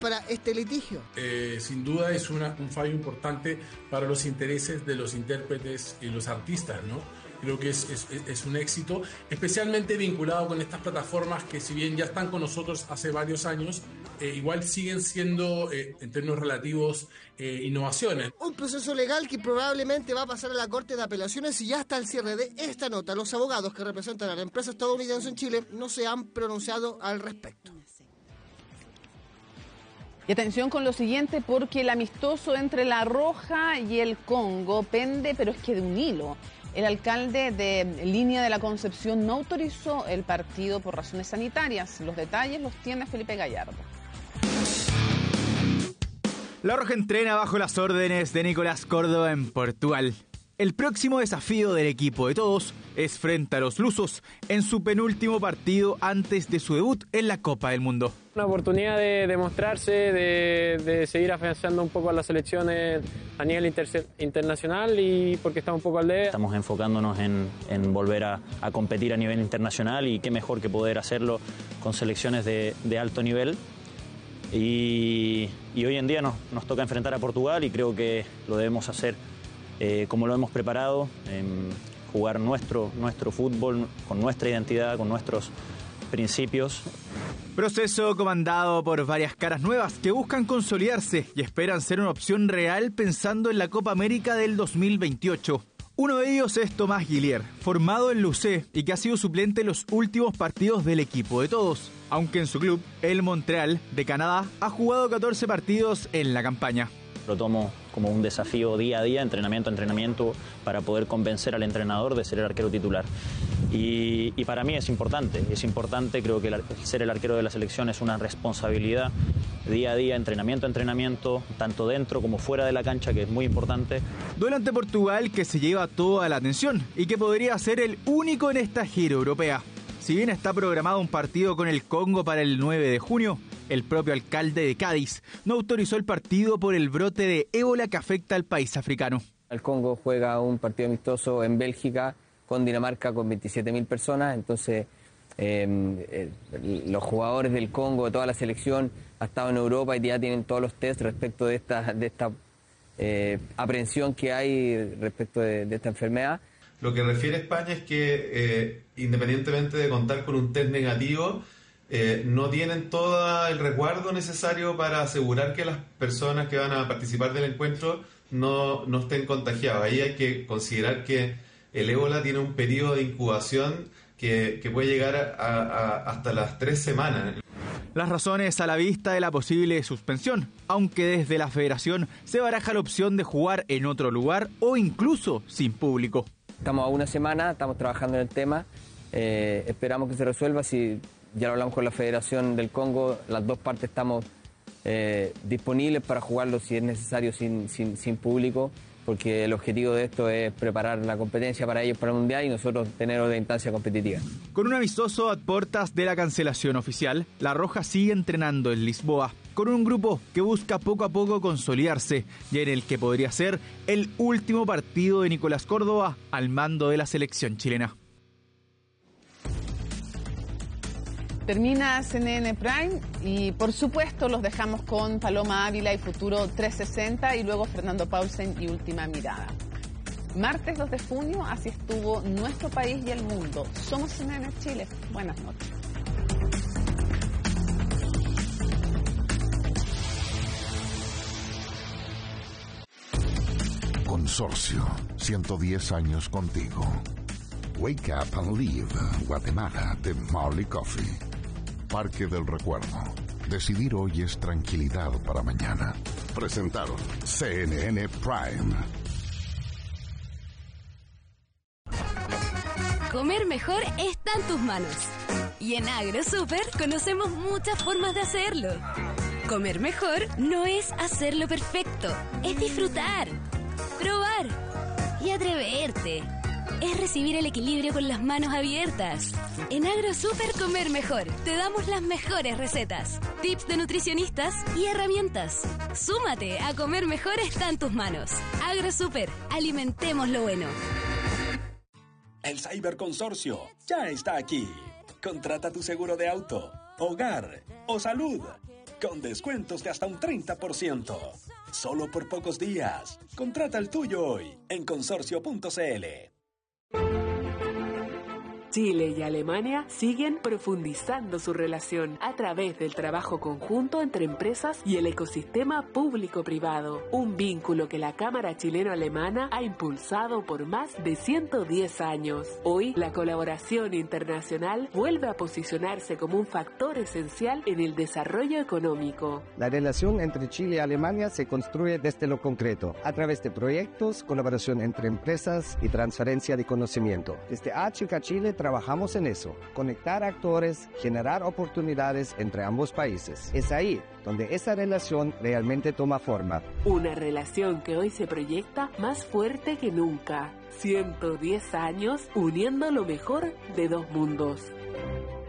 para este litigio? Sin duda es un fallo importante para los intereses de los intérpretes y los artistas, ¿no? Creo que es un éxito, especialmente vinculado con estas plataformas que, si bien ya están con nosotros hace varios años, igual siguen siendo, en términos relativos, innovaciones. Un proceso legal que probablemente va a pasar a la Corte de Apelaciones, y ya hasta el cierre de esta nota, los abogados que representan a la empresa estadounidense en Chile no se han pronunciado al respecto. Y atención con lo siguiente, porque el amistoso entre La Roja y el Congo pende, pero es que de un hilo. El alcalde de Línea de la Concepción no autorizó el partido por razones sanitarias. Los detalles los tiene Felipe Gallardo. La Roja entrena bajo las órdenes de Nicolás Córdoba en Portugal. El próximo desafío del equipo de todos es frente a los lusos en su penúltimo partido antes de su debut en la Copa del Mundo. Una oportunidad de demostrarse, de seguir afianzando un poco a las selecciones a nivel internacional, y porque estamos un poco al debe. Estamos enfocándonos en volver a competir a nivel internacional, y qué mejor que poder hacerlo con selecciones de alto nivel. Y hoy en día nos toca enfrentar a Portugal, y creo que lo debemos hacer como lo hemos preparado, jugar nuestro fútbol con nuestra identidad, con nuestros principios. Proceso comandado por varias caras nuevas que buscan consolidarse y esperan ser una opción real pensando en la Copa América del 2028. Uno de ellos es Tomás Guillier, formado en Lucé y que ha sido suplente en los últimos partidos del equipo de todos, aunque en su club, el Montreal de Canadá, ha jugado 14 partidos en la campaña. Lo tomo como un desafío día a día, entrenamiento a entrenamiento, para poder convencer al entrenador de ser el arquero titular. Y para mí es importante, creo que ser el arquero de la selección es una responsabilidad día a día, entrenamiento a entrenamiento, tanto dentro como fuera de la cancha, que es muy importante. Duelo ante Portugal que se lleva toda la atención y que podría ser el único en esta gira europea. Si bien está programado un partido con el Congo para el 9 de junio, el propio alcalde de Cádiz no autorizó el partido por el brote de ébola que afecta al país africano. El Congo juega un partido amistoso en Bélgica con Dinamarca con 27.000 personas, entonces los jugadores del Congo, toda la selección ha estado en Europa y ya tienen todos los test respecto de esta aprehensión que hay respecto de esta enfermedad. Lo que refiere España es que independientemente de contar con un test negativo, no tienen todo el resguardo necesario para asegurar que las personas que van a participar del encuentro no estén contagiadas. Ahí hay que considerar que el ébola tiene un periodo de incubación que puede llegar hasta las 3 semanas. Las razones a la vista de la posible suspensión, aunque desde la federación se baraja la opción de jugar en otro lugar o incluso sin público. Estamos a una semana, estamos trabajando en el tema, esperamos que se resuelva. Si ya lo hablamos con la Federación del Congo, las dos partes estamos disponibles para jugarlo si es necesario sin público, porque el objetivo de esto es preparar la competencia para ellos para el Mundial y nosotros tener otra instancia competitiva. Con un amistoso a puertas de la cancelación oficial, La Roja sigue entrenando en Lisboa, con un grupo que busca poco a poco consolidarse y en el que podría ser el último partido de Nicolás Córdoba al mando de la selección chilena. Termina CNN Prime y por supuesto los dejamos con Paloma Ávila y Futuro 360 y luego Fernando Paulsen y Última Mirada. Martes 2 de junio, así estuvo nuestro país y el mundo. Somos CNN Chile. Buenas noches. Consorcio, 110 años contigo. Wake Up and Live, Guatemala, de Marley Coffee. Parque del Recuerdo. Decidir hoy es tranquilidad para mañana. Presentaron CNN Prime. Comer mejor está en tus manos. Y en AgroSuper conocemos muchas formas de hacerlo. Comer mejor no es hacerlo perfecto, es disfrutar, probar y atreverte. Es recibir el equilibrio con las manos abiertas. En AgroSuper Comer Mejor te damos las mejores recetas, tips de nutricionistas y herramientas. Súmate a Comer Mejor está en tus manos. AgroSuper, alimentemos lo bueno. El Cyberconsorcio ya está aquí. Contrata tu seguro de auto, hogar o salud. con descuentos de hasta un 30%. Solo por pocos días. Contrata el tuyo hoy en consorcio.cl. Chile y Alemania siguen profundizando su relación a través del trabajo conjunto entre empresas y el ecosistema público-privado, un vínculo que la Cámara Chileno-Alemana ha impulsado por más de 110 años. Hoy, la colaboración internacional vuelve a posicionarse como un factor esencial en el desarrollo económico. La relación entre Chile y Alemania se construye desde lo concreto, a través de proyectos, colaboración entre empresas y transferencia de conocimiento. Desde HK Chile trabajamos en eso, conectar actores, generar oportunidades entre ambos países. Es ahí donde esa relación realmente toma forma. Una relación que hoy se proyecta más fuerte que nunca. 110 años uniendo lo mejor de dos mundos.